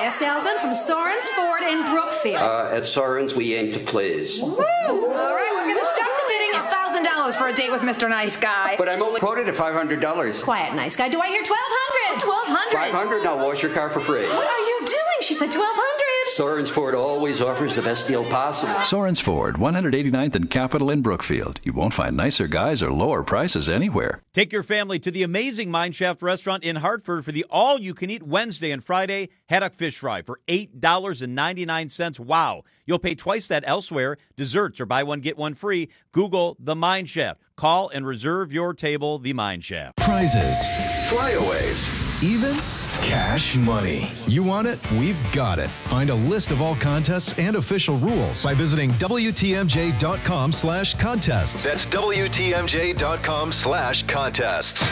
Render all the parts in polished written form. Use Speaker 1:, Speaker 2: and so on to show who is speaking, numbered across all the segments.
Speaker 1: a salesman from Soren's Ford in Brookfield.
Speaker 2: At Soren's, we aim to please.
Speaker 1: Woo! All right, we're going to start the bidding at
Speaker 3: $1,000 for a date with Mr. Nice Guy.
Speaker 2: But I'm only quoted at $500.
Speaker 1: Quiet, nice guy. Do I hear $1,200?
Speaker 2: $500, and I'll wash your car for free.
Speaker 1: What are you doing? She said $1,200.
Speaker 2: Soren's Ford always offers the best deal possible.
Speaker 4: Soren's Ford, 189th and Capitol in Brookfield. You won't find nicer guys or lower prices anywhere.
Speaker 5: Take your family to the amazing Mineshaft restaurant in Hartford for the all-you-can-eat Wednesday and Friday haddock fish fry for $8.99. Wow. You'll pay twice that elsewhere. Desserts or buy one, get one free. Google The Mineshaft. Call and reserve your table, The Mineshaft.
Speaker 6: Prizes, flyaways, even cash money. You want it? We've got it. Find a list of all contests and official rules by visiting WTMJ.com/contests. That's WTMJ.com/contests.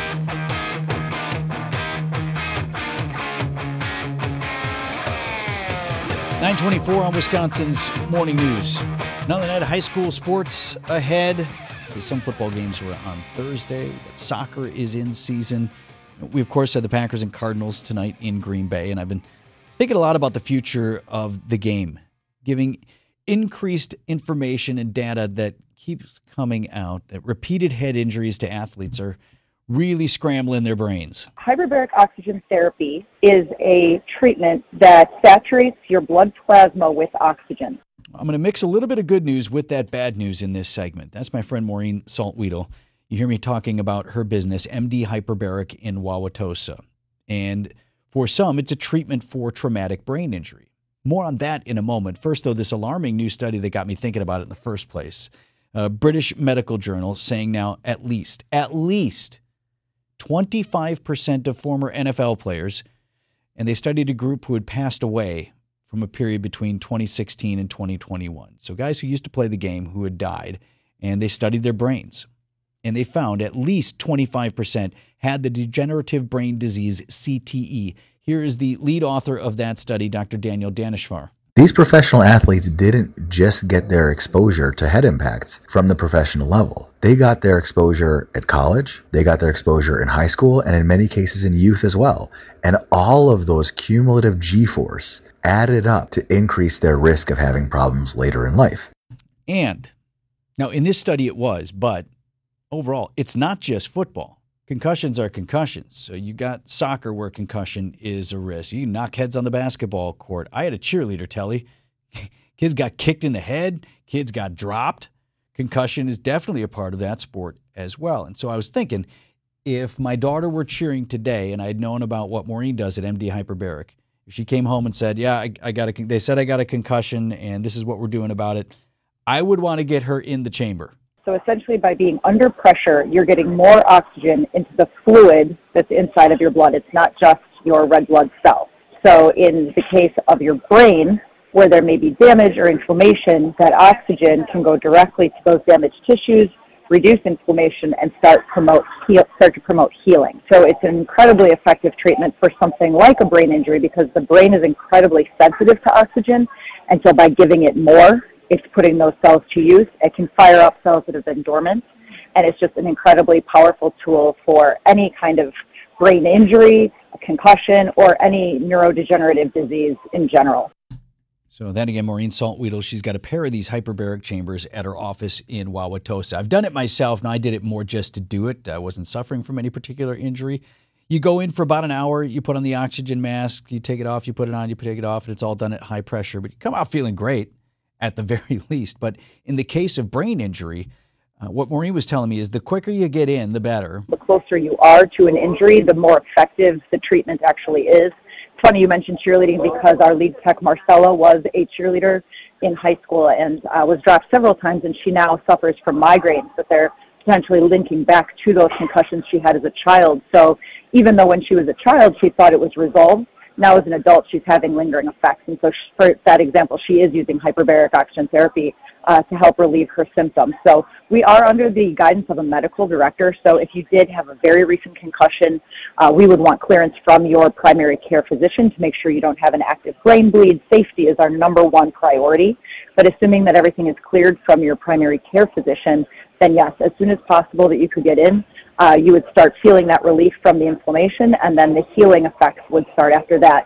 Speaker 7: 9:24 on Wisconsin's Morning News. Another night of high school sports ahead. Some football games were on Thursday, but soccer is in season. We, of course, had the Packers and Cardinals tonight in Green Bay, and I've been thinking a lot about the future of the game, giving increased information and data that keeps coming out that repeated head injuries to athletes are really scrambling their brains.
Speaker 8: Hyperbaric oxygen therapy is a treatment that saturates your blood plasma with oxygen.
Speaker 7: I'm going to mix a little bit of good news with that bad news in this segment. That's my friend Maureen Saltweedle. You hear me talking about her business, MD Hyperbaric in Wauwatosa. And for some, it's a treatment for traumatic brain injury. More on that in a moment. First, though, this alarming new study that got me thinking about it in the first place. British Medical Journal saying now at least 25% of former NFL players, and they studied a group who had passed away from a period between 2016 and 2021. So guys who used to play the game who had died, and they studied their brains. And they found at least 25% had the degenerative brain disease CTE. Here is the lead author of that study, Dr. Daniel Daneshvar.
Speaker 9: These professional athletes didn't just get their exposure to head impacts from the professional level. They got their exposure at college, they got their exposure in high school, and in many cases in youth as well. And all of those cumulative G-force added up to increase their risk of having problems later in life.
Speaker 7: And now in this study it was, but overall, it's not just football. Concussions are concussions. So you got soccer where concussion is a risk. You knock heads on the basketball court. I had a cheerleader, Telly. Kids got kicked in the head. Kids got dropped. Concussion is definitely a part of that sport as well. And so I was thinking, if my daughter were cheering today and I had known about what Maureen does at MD Hyperbaric, if she came home and said, yeah, they said I got a concussion and this is what we're doing about it, I would want to get her in the chamber.
Speaker 8: So essentially by being under pressure, you're getting more oxygen into the fluid that's inside of your blood. It's not just your red blood cells. So in the case of your brain, where there may be damage or inflammation, that oxygen can go directly to those damaged tissues, reduce inflammation, and start to promote healing. So it's an incredibly effective treatment for something like a brain injury because the brain is incredibly sensitive to oxygen. And so by giving it more, it's putting those cells to use. It can fire up cells that have been dormant, and it's just an incredibly powerful tool for any kind of brain injury, a concussion, or any neurodegenerative disease in general.
Speaker 7: So then again, Maureen Saltweedle, she's got a pair of these hyperbaric chambers at her office in Wauwatosa. I've done it myself, and I did it more just to do it. I wasn't suffering from any particular injury. You go in for about an hour, you put on the oxygen mask, you take it off, you put it on, you take it off, and it's all done at high pressure. But you come out feeling great at the very least. But in the case of brain injury, what Maureen was telling me is the quicker you get in, the better.
Speaker 8: The closer you are to an injury, the more effective the treatment actually is. It's funny you mentioned cheerleading because our lead tech, Marcella, was a cheerleader in high school and was dropped several times, and she now suffers from migraines that they're potentially linking back to those concussions she had as a child. So even though when she was a child she thought it was resolved, now as an adult she's having lingering effects. And so for that example, she is using hyperbaric oxygen therapy to help relieve her symptoms. So we are under the guidance of a medical director. So if you did have a very recent concussion, we would want clearance from your primary care physician to make sure you don't have an active brain bleed. Safety is our number one priority. But assuming that everything is cleared from your primary care physician, then yes, as soon as possible that you could get in, you would start feeling that relief from the inflammation, and then the healing effects would start after that.